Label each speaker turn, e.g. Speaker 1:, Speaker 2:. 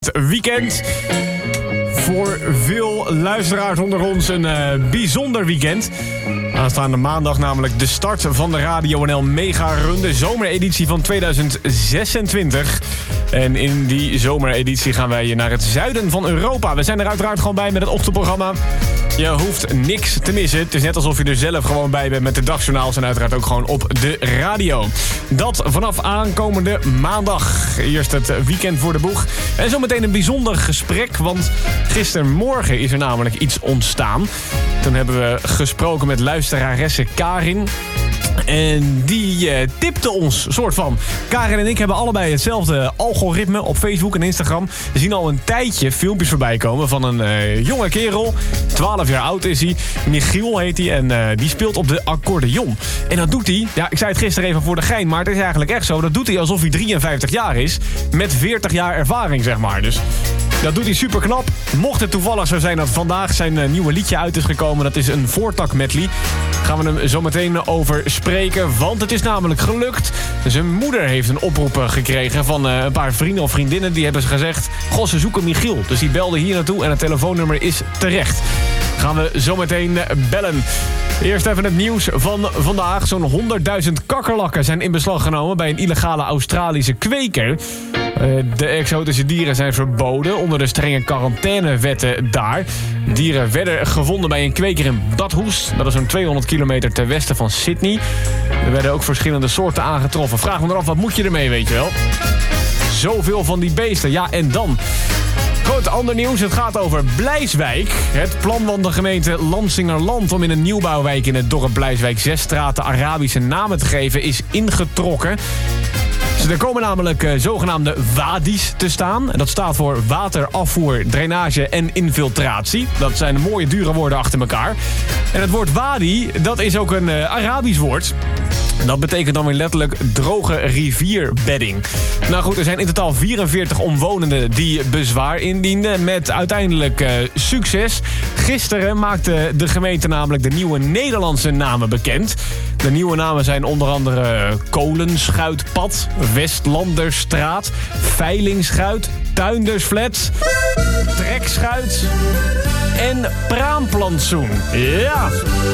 Speaker 1: Het weekend. Voor veel luisteraars onder ons een bijzonder weekend. Aanstaande maandag namelijk de start van de Radio NL Mega Run, de zomereditie van 2026. En in die zomereditie gaan wij naar het zuiden van Europa. We zijn er uiteraard gewoon bij met het ochtendprogramma. Je hoeft niks te missen. Het is net alsof je er zelf gewoon bij bent met de dagjournaals en uiteraard ook gewoon op de radio. Dat vanaf aankomende maandag. Eerst het weekend voor de boeg. En zometeen een bijzonder gesprek, want gistermorgen is er namelijk iets ontstaan. Toen hebben we gesproken met luisteraresse Karin. En die tipte ons, soort van. Karin en ik hebben allebei hetzelfde algoritme op Facebook en Instagram. We zien al een tijdje filmpjes voorbij komen van een jonge kerel. 12 jaar oud is hij. Michiel heet hij en die speelt op de accordeon. En dat doet hij, ja, ik zei het gisteren even voor de gein, maar het is eigenlijk echt zo. Dat doet hij alsof hij 53 jaar is. Met 40 jaar ervaring, zeg maar. Dus dat doet hij super knap. Mocht het toevallig zo zijn dat vandaag zijn nieuwe liedje uit is gekomen. Dat is een voortak medley. Gaan we hem zo meteen over spreken. Want het is namelijk gelukt. Zijn moeder heeft een oproep gekregen van een paar vrienden of vriendinnen. Die hebben gezegd, goh, ze zoeken Michiel. Dus die belde hier naartoe en het telefoonnummer is terecht. Gaan we zo meteen bellen. Eerst even het nieuws van vandaag. Zo'n 100.000 kakkerlakken zijn in beslag genomen bij een illegale Australische kweker. De exotische dieren zijn verboden onder de strenge quarantainewetten daar. Dieren werden gevonden bij een kweker in Bathurst. Dat is zo'n 200 kilometer ten westen van Sydney. Er werden ook verschillende soorten aangetroffen. Vraag me eraf, wat moet je ermee, weet je wel? Zoveel van die beesten. Ja, en dan? Goed, ander nieuws. Het gaat over Blijswijk. Het plan van de gemeente Lansingerland om in een nieuwbouwwijk in het dorp Blijswijk 6 straten Arabische namen te geven is ingetrokken. Er komen namelijk zogenaamde wadi's te staan. En dat staat voor water, afvoer, drainage en infiltratie. Dat zijn mooie, dure woorden achter elkaar. En het woord wadi, dat is ook een Arabisch woord. En dat betekent dan weer letterlijk droge rivierbedding. Nou goed, er zijn in totaal 44 omwonenden die bezwaar indienden met uiteindelijk succes. Gisteren maakte de gemeente namelijk de nieuwe Nederlandse namen bekend. De nieuwe namen zijn onder andere Kolenschuitpad, Westlanderstraat, Veilingschuit, Tuindersflat, Trekschuit en Praamplantsoen. Ja!